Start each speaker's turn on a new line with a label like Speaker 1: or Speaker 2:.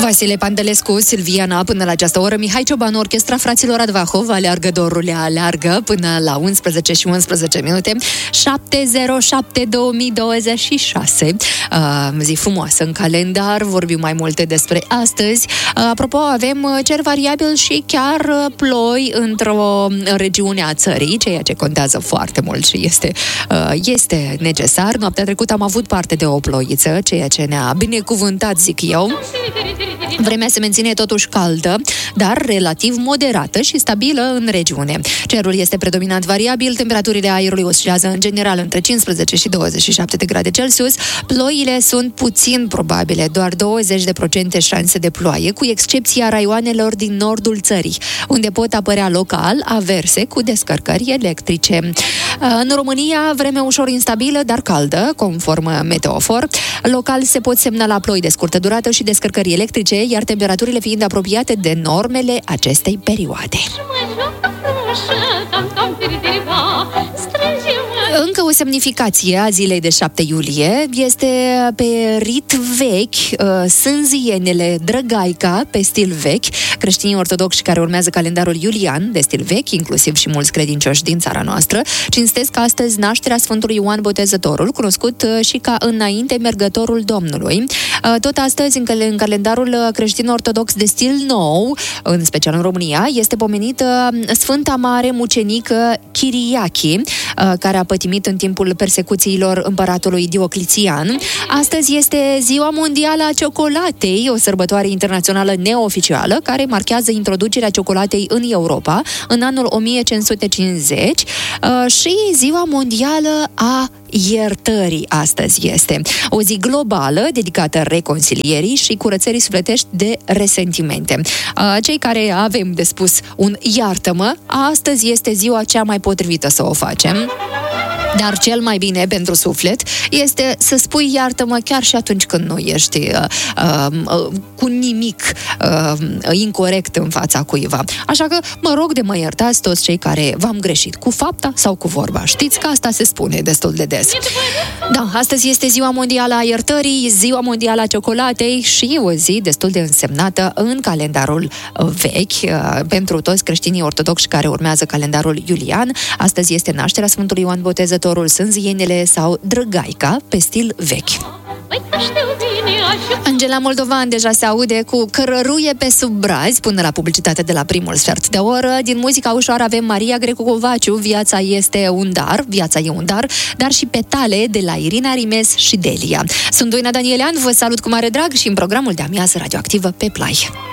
Speaker 1: Vasile Pandelescu, Silviana, până la această oră. Mihai Ciobanu, Orchestra Fraților Advahov, aleargătorul aleargă până la 11 și 11 minute. 707-2026. Zi frumoasă în calendar, vorbim mai multe despre astăzi. Apropo, avem cer variabil și chiar ploi într-o regiune a țării, ceea ce contează foarte mult și este necesar. Noaptea trecută am avut parte de o ploiță, ceea ce ne-a binecuvântat, zic eu. Vremea se menține totuși caldă, dar relativ moderată și stabilă în regiune. Cerul este predominant variabil, temperaturile aerului oscilează în general între 15 și 27 de grade Celsius. Ploile sunt puțin probabile, doar 20% șanse de ploaie, cu excepția raioanelor din nordul țării, unde pot apărea local averse cu descărcări electrice. În România, vreme ușor instabilă, dar caldă, conform Meteofor. Local se pot semnala ploi de scurtă durată și descărcări electrice, iar temperaturile fiind apropiate de normele acestei perioade. Încă o semnificație a zilei de 7 iulie este pe rit vechi, sânzienele Drăgaica, pe stil vechi. Creștinii ortodoxi care urmează calendarul iulian, de stil vechi, inclusiv și mulți credincioși din țara noastră, cinstesc astăzi nașterea Sfântului Ioan Botezătorul, cunoscut și ca înainte mergătorul Domnului. Tot astăzi, în calendarul creștin-ortodox de stil nou, în special în România, este pomenită Sfânta Mare Mucenică Chiriachi, care a pătimit în timpul persecuțiilor împăratului Diocletian. Astăzi este Ziua Mondială a Ciocolatei, o sărbătoare internațională neoficială care marchează introducerea ciocolatei în Europa în anul 1550 și Ziua Mondială a Iertării astăzi este. O zi globală dedicată reconcilierii și curățării sufletești de resentimente. Cei care avem de spus un iartă-mă, astăzi este ziua cea mai potrivită să o facem. Dar cel mai bine pentru suflet este să spui iartă-mă chiar și atunci când nu ești cu nimic incorect în fața cuiva. Așa că mă rog de mă iertați toți cei care v-am greșit cu fapta sau cu vorba. Știți că asta se spune destul de des. Da, astăzi este Ziua Mondială a Iertării, Ziua Mondială a Ciocolatei și o zi destul de însemnată în calendarul vechi pentru toți creștinii ortodoxi care urmează calendarul iulian. Astăzi este nașterea Sfântului Ioan Botezătorul, sânzienele sau Drăgaica, pe stil vechi. Angela Moldovan deja se aude cu Cărăruie pe sub brazi până la publicitate de la primul sfert de oră. Din muzica ușoară avem Maria Grecu-Covaciu, Viața este un dar, Viața e un dar, dar și Petale de la Irina Rimes și Delia. Sunt Doina Danielean, vă salut cu mare drag și în programul de amiază radioactivă pe Play.